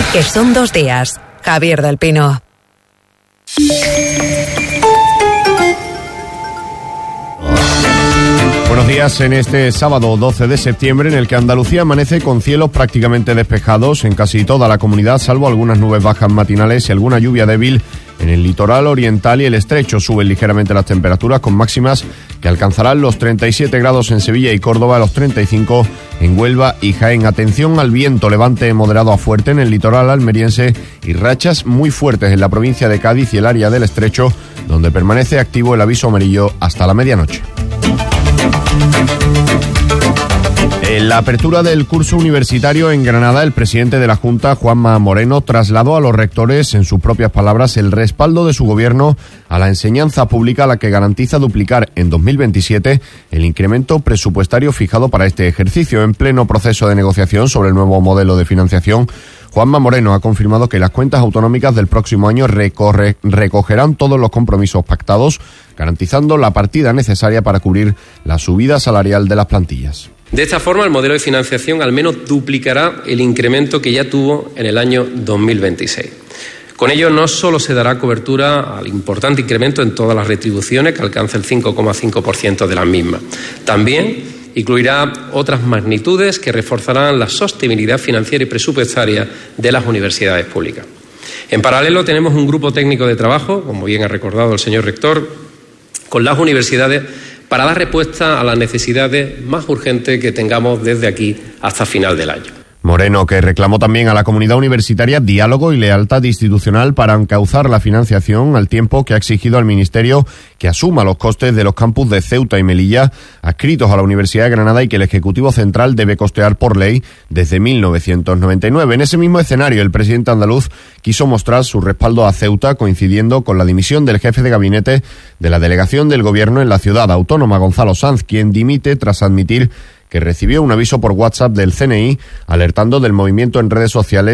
Que son 2 días. Javier del Pino. Buenos días en este sábado 12 de septiembre en el que Andalucía amanece con cielos prácticamente despejados en casi toda la comunidad, salvo algunas nubes bajas matinales y alguna lluvia débil en el litoral oriental y el estrecho. Suben ligeramente las temperaturas con máximas que alcanzarán los 37 grados en Sevilla y Córdoba, los 35 en Huelva y Jaén. Atención al viento levante moderado a fuerte en el litoral almeriense y rachas muy fuertes en la provincia de Cádiz y el área del estrecho, donde permanece activo el aviso amarillo hasta la medianoche. En la apertura del curso universitario en Granada, el presidente de la Junta, Juanma Moreno, trasladó a los rectores, en sus propias palabras, el respaldo de su gobierno a la enseñanza pública, a la que garantiza duplicar en 2027 el incremento presupuestario fijado para este ejercicio. En pleno proceso de negociación sobre el nuevo modelo de financiación, Juanma Moreno ha confirmado que las cuentas autonómicas del próximo año recogerán todos los compromisos pactados, garantizando la partida necesaria para cubrir la subida salarial de las plantillas. De esta forma, el modelo de financiación al menos duplicará el incremento que ya tuvo en el año 2026. Con ello, no solo se dará cobertura al importante incremento en todas las retribuciones, que alcanza el 5,5% de las mismas. También incluirá otras magnitudes que reforzarán la sostenibilidad financiera y presupuestaria de las universidades públicas. En paralelo, tenemos un grupo técnico de trabajo, como bien ha recordado el señor rector, con las universidades para dar respuesta a las necesidades más urgentes que tengamos desde aquí hasta final del año. Moreno, que reclamó también a la comunidad universitaria diálogo y lealtad institucional para encauzar la financiación, al tiempo que ha exigido al Ministerio que asuma los costes de los campus de Ceuta y Melilla adscritos a la Universidad de Granada y que el Ejecutivo Central debe costear por ley desde 1999. En ese mismo escenario, el presidente andaluz quiso mostrar su respaldo a Ceuta, coincidiendo con la dimisión del jefe de gabinete de la delegación del Gobierno en la ciudad autónoma, Gonzalo Sanz, quien dimite tras admitir que recibió un aviso por WhatsApp del CNI alertando del movimiento en redes sociales